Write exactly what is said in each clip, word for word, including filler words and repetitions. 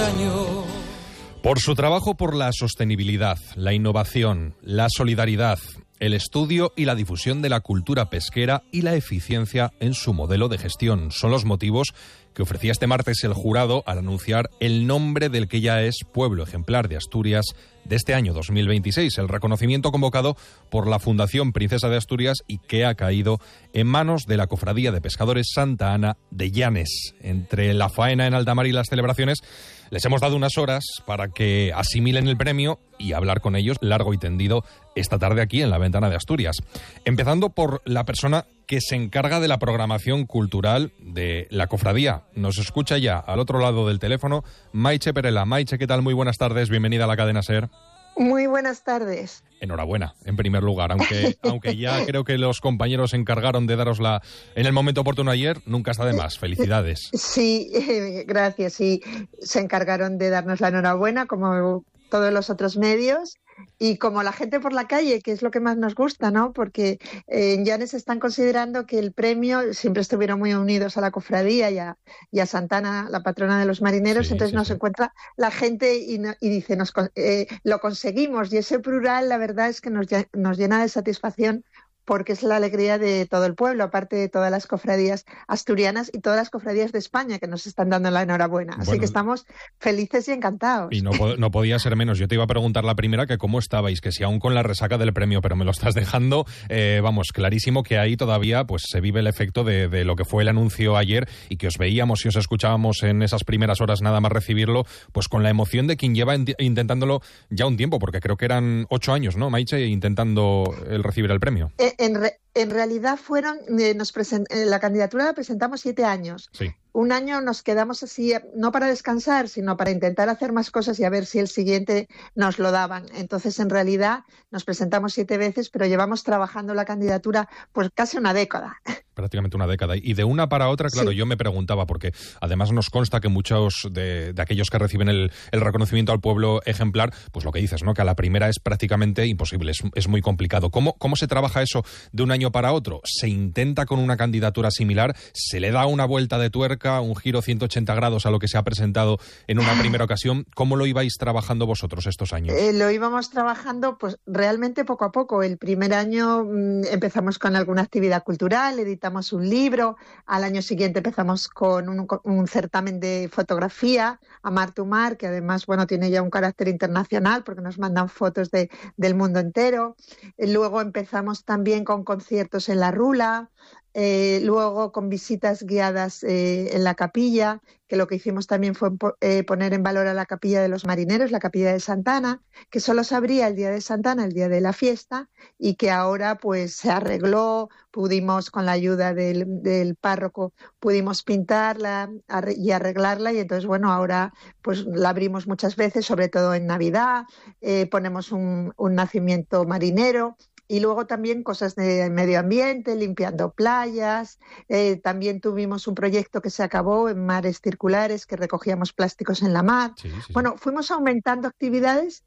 extraño. Por su trabajo por la sostenibilidad, la innovación, la solidaridad, el estudio y la difusión de la cultura pesquera y la eficiencia en su modelo de gestión son los motivos que ofrecía este martes el jurado al anunciar el nombre del que ya es Pueblo Ejemplar de Asturias de este año dos mil veintiséis, el reconocimiento convocado por la Fundación Princesa de Asturias y que ha caído en manos de la Cofradía de Pescadores Santa Ana de Llanes. Entre la faena en alta mar y las celebraciones, les hemos dado unas horas para que asimilen el premio y hablar con ellos largo y tendido esta tarde aquí en La Ventana de Asturias. Empezando por la persona que se encarga de la programación cultural de la cofradía. Nos escucha ya al otro lado del teléfono Maiche Perela. Maiche, ¿qué tal? Muy buenas tardes, bienvenida a la cadena SER. Muy buenas tardes. Enhorabuena, en primer lugar, aunque aunque ya creo que los compañeros se encargaron de darosla en el momento oportuno ayer, nunca está de más. Felicidades. Sí, eh, gracias. Sí, se encargaron de darnos la enhorabuena, como todos los otros medios. Y como la gente por la calle, que es lo que más nos gusta, ¿no? Porque eh, en Llanes están considerando que el premio, siempre estuvieron muy unidos a la cofradía y a, y a Santana, la patrona de los marineros, sí, entonces sí, nos sí. encuentra la gente y, no, y dice, nos, eh, lo conseguimos. Y ese plural, la verdad es que nos, nos llena de satisfacción, porque es la alegría de todo el pueblo, aparte de todas las cofradías asturianas y todas las cofradías de España que nos están dando la enhorabuena. Así bueno, que estamos felices y encantados. Y no, no podía ser menos. Yo te iba a preguntar la primera que cómo estabais, que si aún con la resaca del premio, pero me lo estás dejando, eh, vamos, clarísimo que ahí todavía pues se vive el efecto de, de lo que fue el anuncio ayer y que os veíamos y os escuchábamos en esas primeras horas nada más recibirlo, pues con la emoción de quien lleva int- intentándolo ya un tiempo, porque creo que eran ocho años, ¿no, Maiche, intentando el recibir el premio? Eh, En, re, en realidad fueron, eh, nos present, eh, la candidatura la presentamos siete años. Sí. Un año nos quedamos así, no para descansar, sino para intentar hacer más cosas y a ver si el siguiente nos lo daban. Entonces, en realidad, nos presentamos siete veces, pero llevamos trabajando la candidatura pues casi una década. Prácticamente una década. Y de una para otra, claro, sí. Yo me preguntaba, porque además nos consta que muchos de, de aquellos que reciben el, el reconocimiento al pueblo ejemplar, pues lo que dices, ¿no? Que a la primera es prácticamente imposible, es, es muy complicado. ¿Cómo, ¿Cómo se trabaja eso de un año para otro? ¿Se intenta con una candidatura similar? ¿Se le da una vuelta de tuerca, un giro ciento ochenta grados a lo que se ha presentado en una primera ocasión? ¿Cómo lo ibais trabajando vosotros estos años? Eh, lo íbamos trabajando pues realmente poco a poco. El primer año mmm, empezamos con alguna actividad cultural, editamos un libro, al año siguiente empezamos con un, un certamen de fotografía, a Mar to Mar, que además bueno tiene ya un carácter internacional porque nos mandan fotos de, del mundo entero. Eh, luego empezamos también con conciertos en la Rula. Eh, luego con visitas guiadas eh, en la capilla, que lo que hicimos también fue eh, poner en valor a la capilla de los marineros, la capilla de Santana, que solo se abría el día de Santana, el día de la fiesta, y que ahora pues se arregló, pudimos con la ayuda del, del párroco, pudimos pintarla arre- y arreglarla, y entonces bueno, ahora pues la abrimos muchas veces, sobre todo en Navidad, eh, ponemos un, un nacimiento marinero. Y luego también cosas de medio ambiente, limpiando playas. Eh, también tuvimos un proyecto que se acabó en mares circulares, que recogíamos plásticos en la mar. Sí, sí, sí. Bueno, fuimos aumentando actividades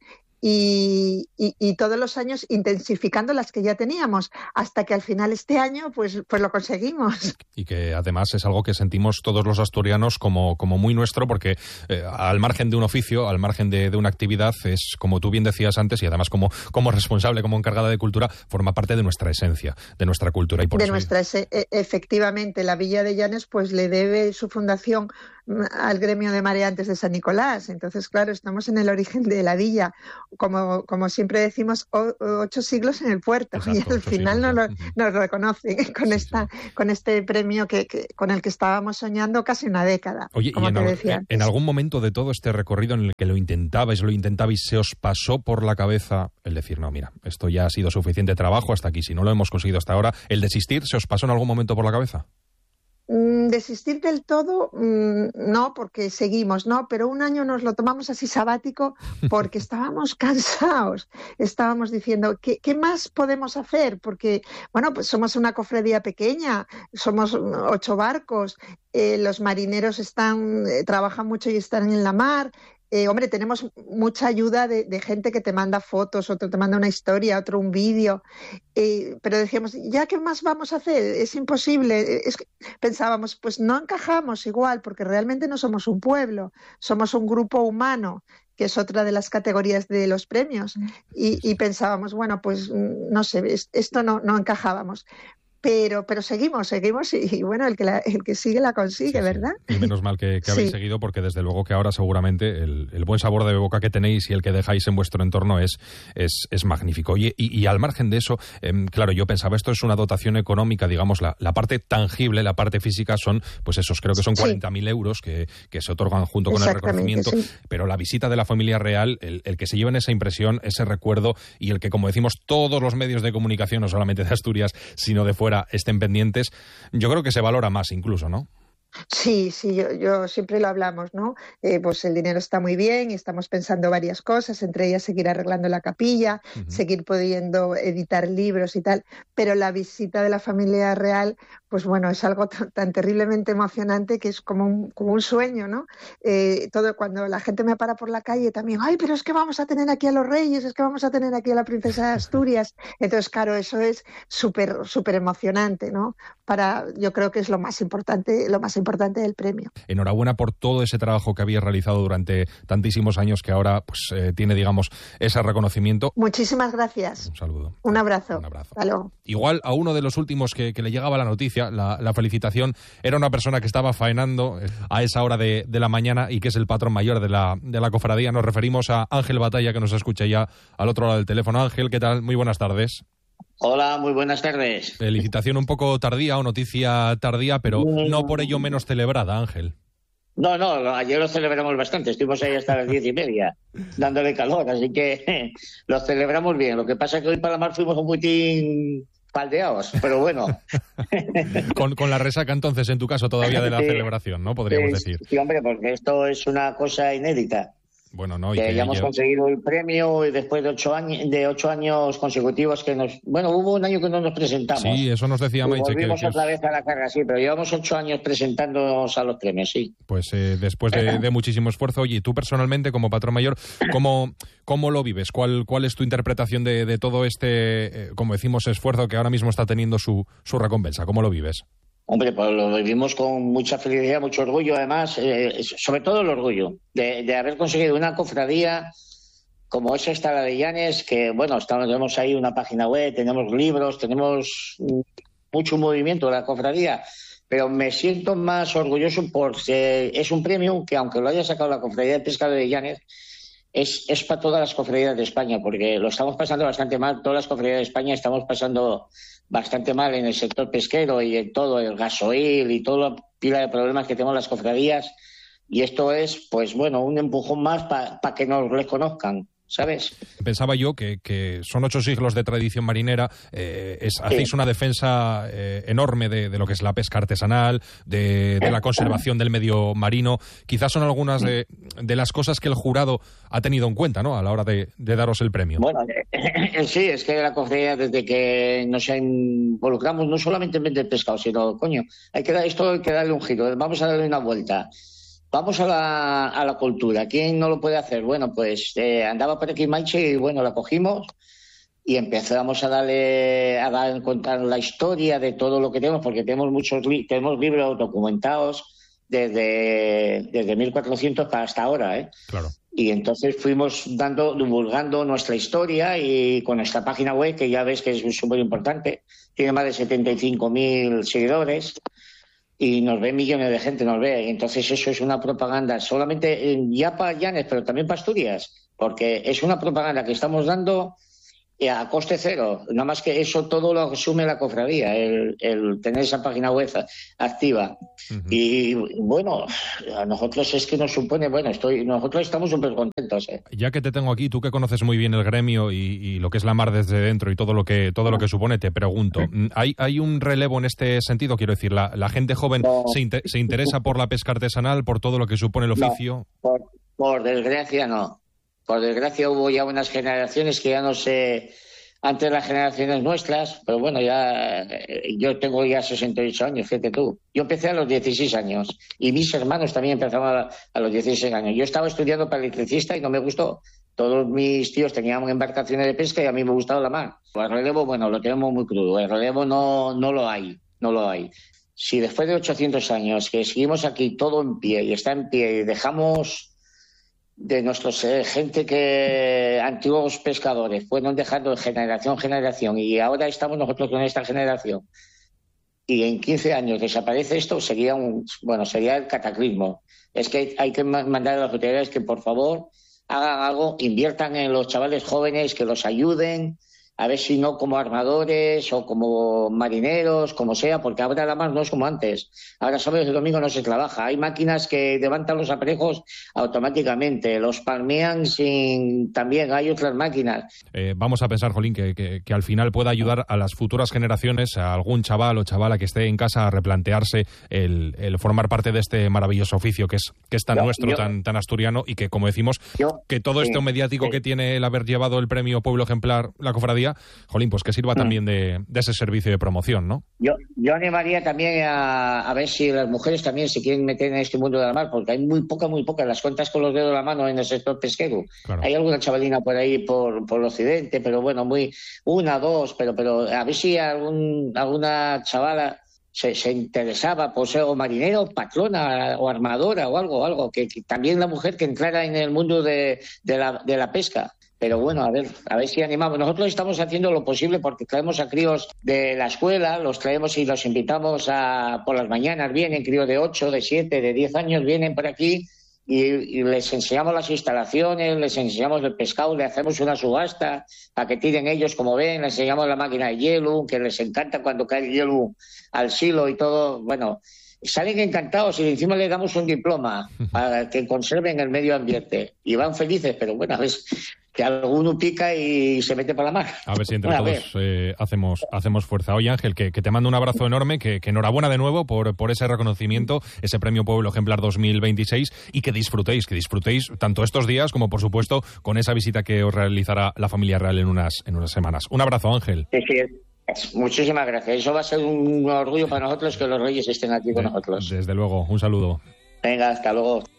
y, y, y todos los años intensificando las que ya teníamos, hasta que al final este año pues, pues lo conseguimos. Y que además es algo que sentimos todos los asturianos como, como muy nuestro, porque eh, al margen de un oficio, al margen de, de una actividad, es como tú bien decías antes, y además como, como responsable, como encargada de cultura, forma parte de nuestra esencia, de nuestra cultura. Y por de eso nuestra ese, efectivamente, la Villa de Llanes pues le debe su fundación al gremio de mareantes de San Nicolás. Entonces, claro, estamos en el origen de la villa. Como, como siempre decimos, o, ocho siglos en el puerto. Exacto, y al final siglos, nos, lo, nos reconocen con, sí, esta, sí. con este premio que, que, con el que estábamos soñando casi una década. Oye, como y en, te al, decía en algún momento de todo este recorrido en el que lo intentabais, lo intentabais, ¿se os pasó por la cabeza el decir, no, mira, esto ya ha sido suficiente trabajo hasta aquí, si no lo hemos conseguido hasta ahora? ¿El desistir se os pasó en algún momento por la cabeza? Desistir del todo, no, porque seguimos, ¿no? Pero un año nos lo tomamos así sabático porque estábamos cansados. Estábamos diciendo, ¿qué, qué más podemos hacer? Porque, bueno, pues somos una cofradía pequeña, somos ocho barcos, eh, los marineros están, eh, trabajan mucho y están en la mar. Eh, hombre, tenemos mucha ayuda de, de gente que te manda fotos, otro te manda una historia, otro un vídeo, eh, pero decíamos, ¿ya qué más vamos a hacer? Es imposible. Es que pensábamos, pues no encajamos igual, porque realmente no somos un pueblo, somos un grupo humano, que es otra de las categorías de los premios, y, y pensábamos, bueno, pues no sé, esto no, no encajábamos. Pero, pero seguimos, seguimos y, y bueno, el que, la, el que sigue la consigue, sí, ¿verdad? Sí. Y menos mal que, que habéis sí. seguido, porque desde luego que ahora seguramente el, el buen sabor de boca que tenéis y el que dejáis en vuestro entorno es, es, es magnífico. Oye, y, y al margen de eso, eh, claro, yo pensaba, esto es una dotación económica, digamos, la, la parte tangible, la parte física son, pues esos creo que son cuarenta mil sí. euros que, que se otorgan junto con el reconocimiento, sí. pero la visita de la familia real, el, el que se lleven esa impresión, ese recuerdo y el que, como decimos, todos los medios de comunicación, no solamente de Asturias, sino de fuera, estén pendientes, yo creo que se valora más incluso, ¿no? Sí, sí, yo, yo siempre lo hablamos, ¿no? Eh, pues el dinero está muy bien y estamos pensando varias cosas, entre ellas seguir arreglando la capilla, uh-huh. seguir pudiendo editar libros y tal, pero la visita de la familia real, pues bueno, es algo tan, tan terriblemente emocionante que es como un, como un sueño, ¿no? Eh, todo cuando la gente me para por la calle también, ay, pero es que vamos a tener aquí a los reyes, es que vamos a tener aquí a la princesa de Asturias. Entonces, claro, eso es súper, súper emocionante, ¿no? Para, yo creo que es lo más importante, lo más importante del premio. Enhorabuena por todo ese trabajo que habéis realizado durante tantísimos años que ahora pues eh, tiene, digamos, ese reconocimiento. Muchísimas gracias. Un saludo. Un abrazo. Un abrazo. Hasta luego. Igual a uno de los últimos que, que le llegaba la noticia, la, la felicitación, era una persona que estaba faenando a esa hora de, de la mañana y que es el patrón mayor de la, de la cofradía. Nos referimos a Ángel Batalla, que nos escucha ya al otro lado del teléfono. Ángel, ¿qué tal? Muy buenas tardes. Hola, muy buenas tardes. Felicitación un poco tardía o noticia tardía, pero no por ello menos celebrada, Ángel. No, no, ayer lo celebramos bastante, estuvimos ahí hasta las diez y media, dándole calor, así que lo celebramos bien. Lo que pasa es que hoy para la mar fuimos un poquitín faldeados, pero bueno. con, con la resaca entonces, en tu caso, todavía de la sí, celebración, ¿no? Podríamos sí, decir. Sí, hombre, porque esto es una cosa inédita. Bueno, no, y que, que hayamos yo... conseguido el premio y después de ocho años de ocho años consecutivos que nos... Bueno, hubo un año que no nos presentamos. Sí, eso nos decía Maite. Volvimos que, otra vez a la carga, sí, pero llevamos ocho años presentándonos a los premios, sí. Pues eh, después de, de muchísimo esfuerzo, oye, tú personalmente como patrón mayor, ¿cómo, cómo lo vives? ¿Cuál, cuál es tu interpretación de, de todo este, eh, como decimos, esfuerzo que ahora mismo está teniendo su, su recompensa? ¿Cómo lo vives? Hombre, pues lo vivimos con mucha felicidad, mucho orgullo, además, eh, sobre todo el orgullo de, de haber conseguido una cofradía como es esta, la de Llanes, que, bueno, estamos, tenemos ahí una página web, tenemos libros, tenemos mucho movimiento de la cofradía, pero me siento más orgulloso porque es un premio que, aunque lo haya sacado la Cofradía de Pesca de Llanes, es, es para todas las cofradías de España, porque lo estamos pasando bastante mal, todas las cofradías de España estamos pasando bastante mal en el sector pesquero y en todo el gasoil y toda la pila de problemas que tenemos las cofradías, y esto es, pues bueno, un empujón más para pa que nos reconozcan, ¿sabes? Pensaba yo que, que son ocho siglos de tradición marinera, eh, es, hacéis sí. una defensa eh, enorme de, de lo que es la pesca artesanal, de, de la conservación del medio marino. Quizás son algunas de, de las cosas que el jurado ha tenido en cuenta, ¿no?, a la hora de, de daros el premio. Bueno, eh, sí, es que la cofradía, desde que nos involucramos no solamente en vender pescado, sino, coño, hay que dar, esto hay que darle un giro, vamos a darle una vuelta. Vamos a la, a la cultura. ¿Quién no lo puede hacer? Bueno, pues eh, andaba por aquí Maiche y bueno, la cogimos y empezamos a darle, a dar, contar la historia de todo lo que tenemos, porque tenemos muchos li- tenemos libros documentados desde, desde mil cuatrocientos para hasta ahora, ¿eh? Claro. Y entonces fuimos dando, divulgando nuestra historia y con esta página web, que ya ves que es súper importante, tiene más de setenta y cinco mil seguidores. Y nos ve millones de gente, nos ve. Entonces eso es una propaganda solamente ya para Llanes, pero también para Asturias, porque es una propaganda que estamos dando a coste cero. Nada más que eso todo lo asume la cofradía, el, el tener esa página web activa. Uh-huh. Y bueno, a nosotros es que nos supone, bueno, estoy, nosotros estamos súper contentos, ¿eh? Ya que te tengo aquí, tú que conoces muy bien el gremio y, y lo que es la mar desde dentro y todo lo que todo lo que supone, te pregunto, ¿hay, hay un relevo en este sentido? Quiero decir, ¿la, la gente joven no. se, inter, se interesa por la pesca artesanal, por todo lo que supone el oficio? No, por, por desgracia no. Por desgracia hubo ya unas generaciones que ya no se antes las generaciones nuestras, pero bueno, ya yo tengo ya sesenta y ocho años, fíjate tú. Yo empecé a los dieciséis años y mis hermanos también empezaron a, a los dieciséis años. Yo estaba estudiando para electricista y no me gustó. Todos mis tíos tenían embarcaciones de pesca y a mí me gustaba la mar. El relevo, bueno, lo tenemos muy crudo. El relevo no, no lo hay, no lo hay. Si después de ochocientos años que seguimos aquí todo en pie y está en pie y dejamos de nuestros eh, gente que antiguos pescadores fueron dejando de generación en generación y ahora estamos nosotros con esta generación y en quince años desaparece esto, sería un bueno sería el cataclismo. Es que hay que mandar a las autoridades que por favor hagan algo, inviertan en los chavales jóvenes, que los ayuden, a ver si no como armadores o como marineros, como sea, porque ahora la mar no es como antes. Ahora sábado y domingo no se trabaja. Hay máquinas que levantan los aparejos automáticamente, los palmean sin... También hay otras máquinas. Eh, vamos a pensar, Jolín, que, que, que al final pueda ayudar a las futuras generaciones, a algún chaval o chavala que esté en casa a replantearse el, el formar parte de este maravilloso oficio que es, que es tan yo, nuestro, yo, tan, tan asturiano y que, como decimos, yo, que todo sí, esto mediático sí. que tiene el haber llevado el premio Pueblo Ejemplar, la cofradía, jolín, pues que sirva mm. también de, de ese servicio de promoción, ¿no? Yo, yo animaría también a, a ver si las mujeres también se quieren meter en este mundo de la mar, porque hay muy poca, muy poca, las cuentas con los dedos de la mano en el sector pesquero. Claro. Hay alguna chavalina por ahí por, por el occidente, pero bueno, muy una, dos, pero pero a ver si algún, alguna chavala se, se interesaba por ser o marinero, patrona o armadora o algo, algo que, que también la mujer que entrara en el mundo de, de, la, de la pesca. Pero bueno, a ver, a ver si animamos. Nosotros estamos haciendo lo posible porque traemos a críos de la escuela, los traemos y los invitamos a por las mañanas, vienen críos de ocho, de siete, de diez años, vienen por aquí y, y les enseñamos las instalaciones, les enseñamos el pescado, le hacemos una subasta para que tiren ellos, como ven, les enseñamos la máquina de hielo, que les encanta cuando cae el hielo al silo y todo, bueno... Salen encantados y encima les damos un diploma para que conserven el medio ambiente y van felices, pero bueno, a veces que alguno pica y se mete para la mar. A ver si entre bueno, todos eh, hacemos hacemos fuerza. Oye, Ángel, que, que te mando un abrazo enorme, que, que enhorabuena de nuevo por, por ese reconocimiento, ese Premio Pueblo Ejemplar dos mil veintiséis y que disfrutéis, que disfrutéis tanto estos días como, por supuesto, con esa visita que os realizará la familia real en unas, en unas semanas. Un abrazo, Ángel. Sí, sí. Muchísimas gracias. Eso va a ser un orgullo para nosotros que los Reyes estén aquí con nosotros. Desde luego. Un saludo. Venga, hasta luego.